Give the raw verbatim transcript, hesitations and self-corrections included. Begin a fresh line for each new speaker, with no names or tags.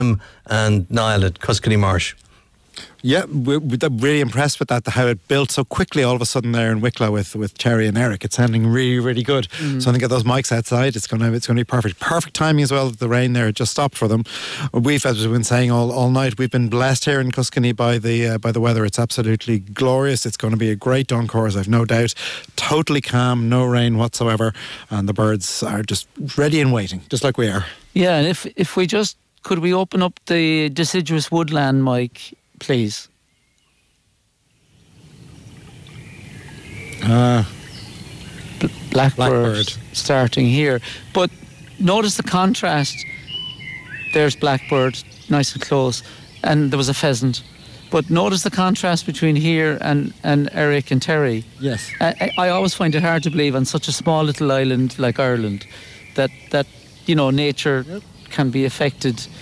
and Niall at Cuscany Marsh.
Yeah, we're really impressed with that, how it built so quickly all of a sudden there in Wicklow with, with Cherry and Eric. It's sounding really, really good. Mm. So I think at those mics outside, it's going to it's going to be perfect. Perfect timing as well. The rain there just stopped for them. We've, as we've been saying all, all night, we've been blessed here in Cuscany by the uh, by the weather. It's absolutely glorious. It's going to be a great dawn chorus, I've no doubt. Totally calm, no rain whatsoever, and the birds are just ready and waiting, just like we are.
Yeah, and if if we just could we open up the deciduous woodland mic, please.
Uh,
B- Blackbird,
Blackbird
starting here. But notice the contrast. There's Blackbird, nice and close. And there was a pheasant. But notice the contrast between here and, and Eric and Terry.
Yes.
I, I always find it hard to believe on such a small little island like Ireland that, that you know, nature yep. can be affected